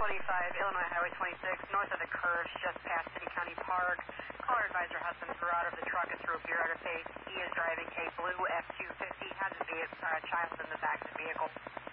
Illinois Highway 26, north of the curve, just past City County Park. Caller advisor husband grew out of the truck and threw a beer at her face. He is driving a blue F-250, has a child in the back of the vehicle.